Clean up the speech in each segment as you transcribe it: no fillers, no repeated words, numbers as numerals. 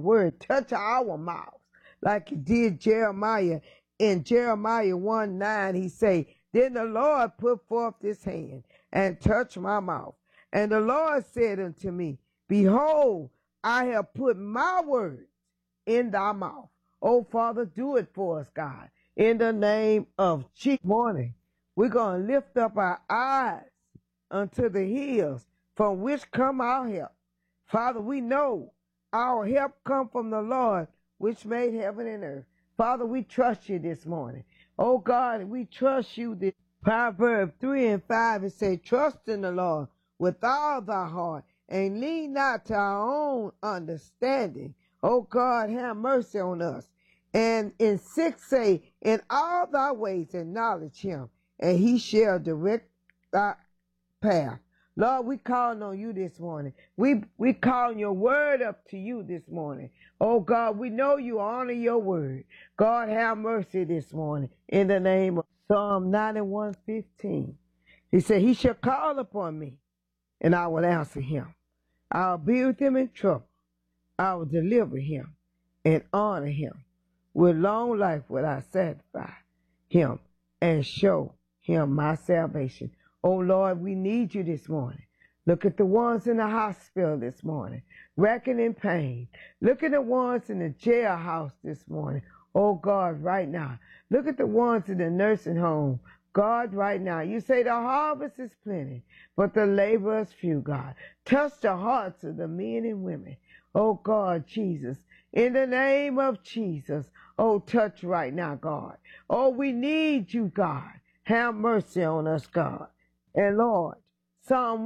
word. Touch our mouths like you did Jeremiah. In Jeremiah 1:9, he say, then the Lord put forth his hand and touched my mouth. And the Lord said unto me, behold, I have put my words in thy mouth. Oh, Father, do it for us, God. In the name of Jesus. Morning, we're going to lift up our eyes unto the hills from which come our help. Father, we know our help come from the Lord, which made heaven and earth. Father, we trust you this morning. Oh, God, we trust you. This Proverbs 3:5, it says, trust in the Lord with all thy heart and lean not to our own understanding. Oh, God, have mercy on us. And in 6 say, in all thy ways acknowledge him, and he shall direct thy path. Lord, we calling on you this morning. We calling your word up to you this morning. Oh, God, we know you honor your word. God, have mercy this morning in the name of Psalm 91:15. He said, he shall call upon me, and I will answer him. I will be with him in trouble. I will deliver him and honor him. With long life will I satisfy him and show him my salvation. Oh, Lord, we need you this morning. Look at the ones in the hospital this morning, racking in pain. Look at the ones in the jailhouse this morning. Oh, God, right now. Look at the ones in the nursing home. God, right now. You say the harvest is plenty, but the laborers few, God. Touch the hearts of the men and women. Oh, God, Jesus. In the name of Jesus. Oh, touch right now, God. Oh, we need you, God. Have mercy on us, God. And Lord, Psalm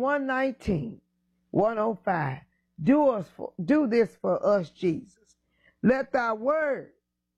119:105, do this for us, Jesus. Let thy word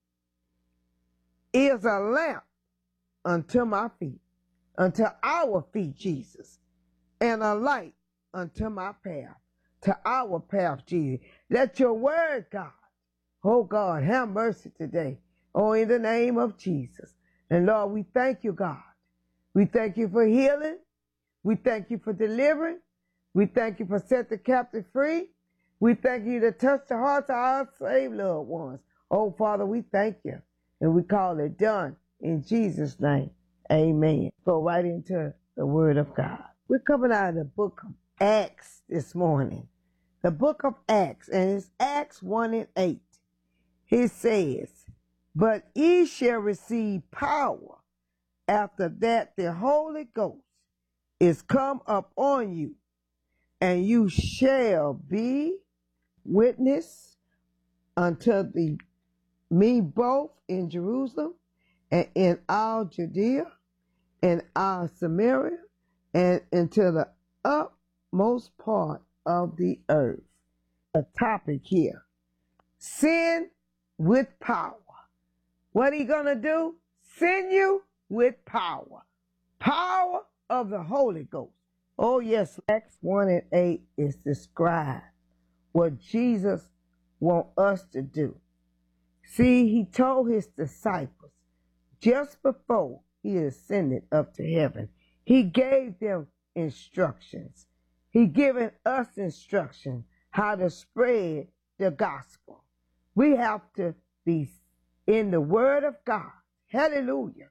is a lamp unto my feet, unto our feet, Jesus, and a light unto my path, to our path, Jesus. Let your word, God, oh God, have mercy today. Oh, in the name of Jesus. And Lord, we thank you, God. We thank you for healing. We thank you for delivering. We thank you for setting the captive free. We thank you to touch the hearts of our saved loved ones. Oh, Father, we thank you. And we call it done in Jesus' name. Amen. Go right into the word of God. We're coming out of the book of Acts this morning. The book of Acts, and it's Acts 1:8. It says, but ye shall receive power after that the Holy Ghost is come up on you, and you shall be witness unto me both in Jerusalem and in all Judea and all Samaria and into the utmost part of the earth. A topic here. Sin with power. What he gonna do? Send you with power. Power of the Holy Ghost. Oh yes, Acts 1:8 is described what Jesus wants us to do. See, he told his disciples just before he ascended up to heaven, he gave them instructions. He given us instructions how to spread the gospel. We have to be in the word of God. Hallelujah.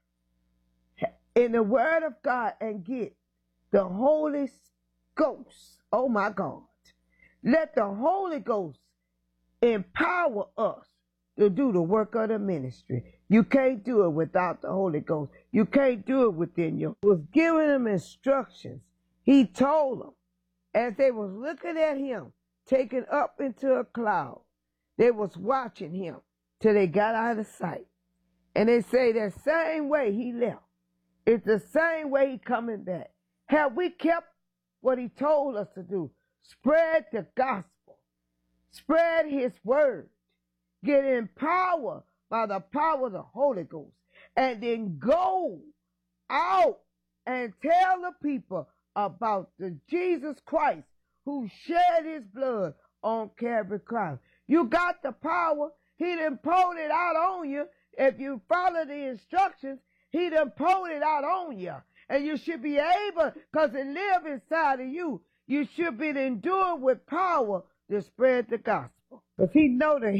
In the word of God and get the Holy Ghost. Oh my God. Let the Holy Ghost empower us to do the work of the ministry. You can't do it without the Holy Ghost. You can't do it within you. He was giving them instructions. He told them as they was looking at him, taken up into a cloud, they was watching him till they got out of sight. And they say that same way he left, it's the same way he coming back. Have we kept what he told us to do? Spread the gospel. Spread his word. Get empowered by the power of the Holy Ghost. And then go out and tell the people about the Jesus Christ who shed his blood on Calvary Cross. You got the power. He done poured it out on you. If you follow the instructions, he done poured it out on you. And you should be able, because it lives inside of you, you should be endured with power to spread the gospel. If he know that